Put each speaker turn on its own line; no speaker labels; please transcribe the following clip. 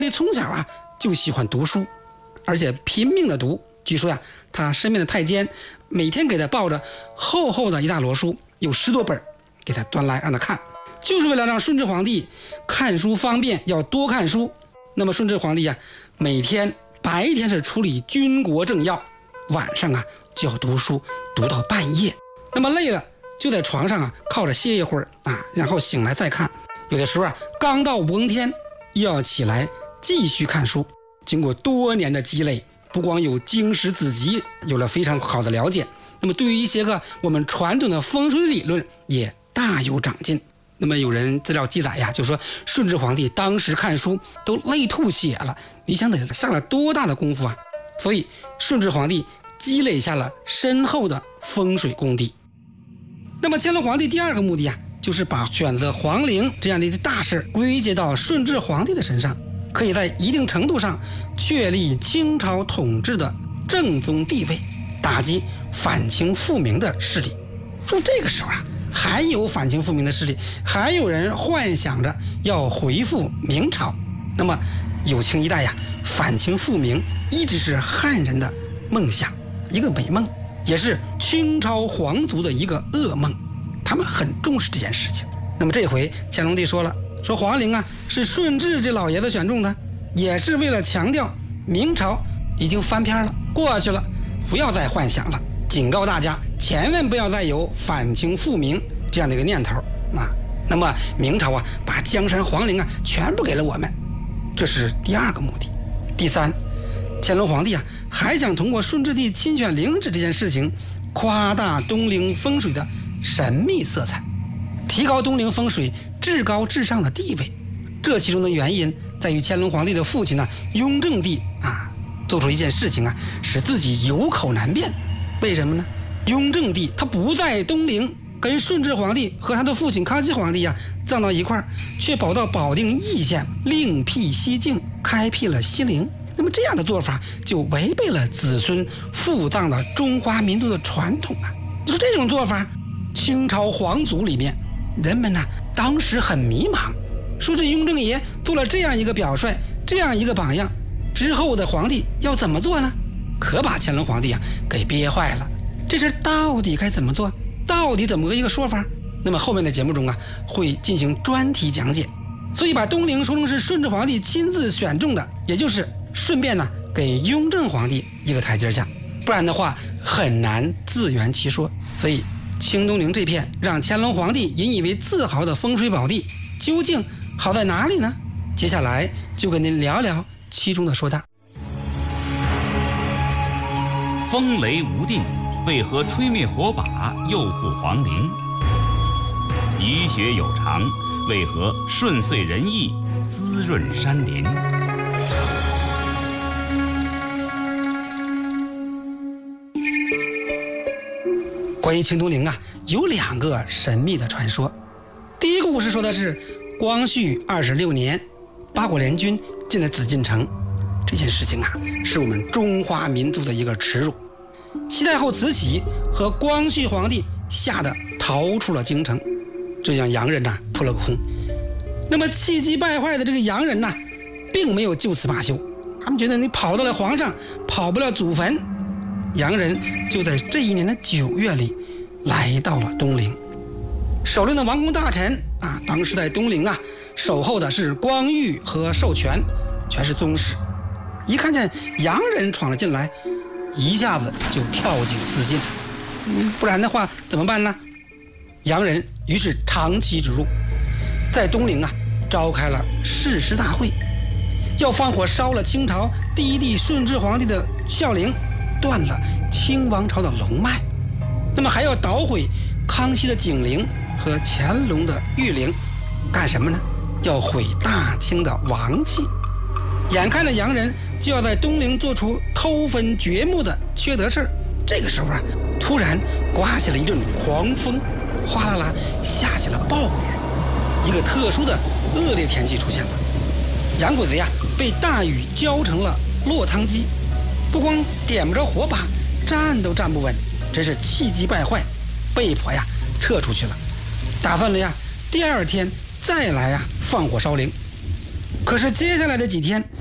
那从小啊就喜欢读书，而且拼命的读。据说呀，他身边的太监每天给他抱着厚厚的一大摞书，有10多本，给他端来让他看，就是为了让顺治皇帝看书方便，要多看书。那么顺治皇帝呀，每天白天是处理军国政要，晚上啊就要读书，读到半夜。那么累了就在床上啊靠着歇一会儿啊，然后醒来再看。有的时候啊刚到5更天又要起来继续看书。经过多年的积累，不光有经史子集有了非常好的了解，那么对于一些个我们传统的风水理论也大有长进。那么有人资料记载呀，就说顺治皇帝当时看书都累吐血了，你想得下了多大的功夫啊！所以顺治皇帝积累下了深厚的风水功底。那么乾隆皇帝第2个目的啊，就是把选择皇陵这样的大事归结到顺治皇帝的身上，可以在一定程度上确立清朝统治的正宗地位，打击反清复明的势力。说这个时候啊，还有反清复明的势力，还有人幻想着要回复明朝。那么有清一代呀，反清复明一直是汉人的梦想，一个美梦，也是清朝皇族的一个噩梦。他们很重视这件事情。那么这回乾隆帝说了，说皇陵啊是顺治这老爷子选中的，也是为了强调明朝已经翻篇了，过去了，不要再幻想了，警告大家千万不要再有反清复明这样的一个念头啊。那么明朝啊把江山皇陵啊全部给了我们，这是第2个目的。第3，乾隆皇帝啊还想通过顺治帝亲选陵址这件事情，夸大东陵风水的神秘色彩，提高东陵风水至高至上的地位。这其中的原因在于乾隆皇帝的父亲呢，雍正帝啊，做出一件事情啊，使自己有口难辩。为什么呢？雍正帝他不在东陵，跟顺治皇帝和他的父亲康熙皇帝啊葬到一块儿，却跑到保定义县另辟蹊径，开辟了西陵。那么这样的做法就违背了子孙复葬的中华民族的传统啊！你说这种做法，清朝皇族里面人们呢当时很迷茫，说这雍正爷做了这样一个表率，这样一个榜样，之后的皇帝要怎么做呢？可把乾隆皇帝啊给憋坏了。这事到底该怎么做？到底怎么个一个说法？那么后面的节目中啊会进行专题讲解。所以把东陵说成是顺治皇帝亲自选中的，也就是顺便呢给雍正皇帝一个台阶下，不然的话很难自圆其说。所以清东陵这片让乾隆皇帝引以为自豪的风水宝地，究竟好在哪里呢？接下来就跟您聊聊其中的说大。
风雷无定，为何吹灭火把，诱护皇陵？雨雪有常，为何顺遂人意，滋润山林？
关于清东陵啊，有2个神秘的传说。第一个故事说的是光绪26年，八国联军进了紫禁城，这件事情啊，是我们中华民族的一个耻辱。西太后慈禧和光绪皇帝吓得逃出了京城，这让洋人扑了个空。那么气急败坏的这个洋人并没有就此罢休，他们觉得你跑到了皇上，跑不了祖坟。洋人就在这一年的9月里来到了东陵。守陵的王公大臣当时在东陵守候的是光裕和寿全，全是宗室。一看见洋人闯了进来，一下子就跳井自尽。不然的话怎么办呢？洋人于是长驱直入，在东陵召开了誓师大会，要放火烧了清朝第一帝顺治皇帝的孝陵，断了清王朝的龙脉。那么还要捣毁康熙的景陵和乾隆的裕陵，干什么呢？要毁大清的王气。眼看着洋人就要在东陵做出偷坟掘墓的缺德事儿，这个时候突然刮起了一阵狂风，哗啦啦下起了暴雨，一个特殊的恶劣天气出现了。洋鬼子被大雨浇成了落汤鸡，不光点不着火把，站都站不稳，真是气急败坏，被迫撤出去了，打算着第2天再来放火烧陵。 可是接下来的几天，